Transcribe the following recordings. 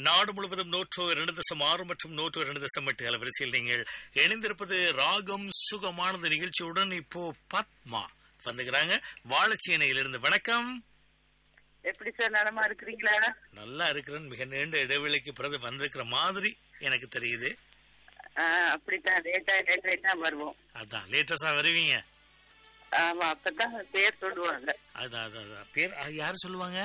நாடு முழுவதும் 102.6 மற்றும் 102.8 அலைவரிசையில் நீங்கள் இணைந்திருப்பது ராகம் சுகமானது நிகழ்ச்சியுடன். இப்போ பத்மா வந்துக்கிறாங்க வாழைச்சேனையிலிருந்து. வணக்கம். எப்படி சார், நலமா இருக்கிறீங்களா? நல்லா இருக்கிறேன். மிக நீண்ட இடைவெளிக்கு பிறகு வந்திருக்கிற மாதிரி எனக்கு தெரியுது. அப்படித்தான் லேட்டா வருவோம். அதான் லேட்டஸா வருவீங்க. ஆமா, அப்பதான் பேர் சொல்லுவாங்க. அதான் அதான் பேர் யாரு சொல்லுவாங்க?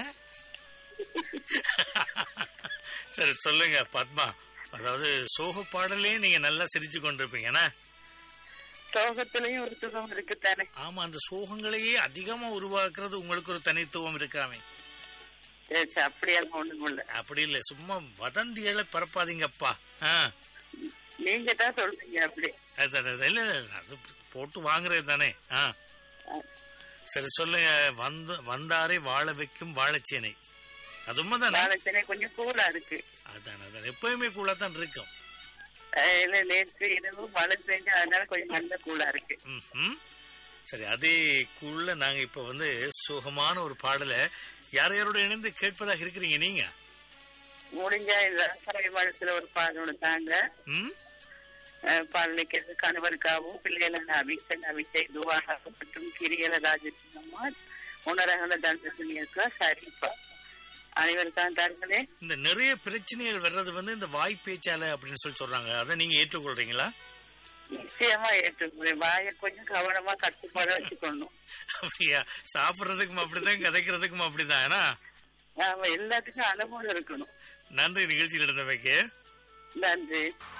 சரி சொல்லுங்க பத்மா. அதாவது சோக பாடலே நீங்க நல்லா சிரிச்சு கொண்டிருப்பீங்கன்னா சோகத்திலையும் ஒரு சுகம் இருக்குத்தானே. ஆமா, அந்த சோகங்களையே அதிகமா உருவாக்குறது உங்களுக்கு ஒரு தனித்துவம் இருக்காமே. அப்படியெல்லாம் ஒண்ணும் இல்ல. அப்படி இல்ல, சும்மா வதந்திகளை பரப்பாதீங்கப்பா. நீங்க தான் சொல்றீங்க அப்படி. இல்ல அது போட்டு வாங்குறது தானே. சரி சொல்லுங்க. வந்தாரை வாழ வைக்கும் வாழைச்சேனை, அது உண்மைதானே? வாழைச்சேனை கொஞ்சம் கூலா இருக்கு. அதான் அதான் எப்பயுமே கூலா தான் இருக்கும். இல்ல, நேற்று இரவு மழை பெஞ்சு, அதனால கொஞ்சம் நல்ல கூலா இருக்கு. சரி, அதே கூழ்ல நாங்க இப்ப சுகமான ஒரு பாடலை யாரோட இணைந்து கேட்பதாக இருக்கிறீங்க நீங்க? முடிஞ்சா இந்த மனசுல ஒரு பாடலோட தாங்க. பாடலுக்கு கணவருக்காகவும் பிள்ளைகளான அபிஷன் அபிஷேக் துவாக மற்றும் கிரியல ராஜசிங்கம்மா உணரகல தண்டசுனியக்கா சரிப்பா அனைவருக்கான தாருங்களே. இந்த நிறைய பிரச்சனைகள் வர்றது இந்த வாய் பேச்சால அப்படின்னு சொல்றாங்க. அதை நீங்க ஏற்றுக்கொள்றீங்களா? நிச்சயமா ஏற்றுக்கொள்றேன். வாயை கொஞ்சம் கவனமா கட்டுப்பாட வச்சுக்கணும். அப்படியா? சாப்பிடுறதுக்கும் அப்படிதான், கதைக்கிறதுக்கும் அப்படிதான். ஆமா, எல்லாத்துக்கும் அளவோடு இருக்கணும். நன்றி நிகழ்ச்சியில் இருந்தவைக்கு. நன்றி.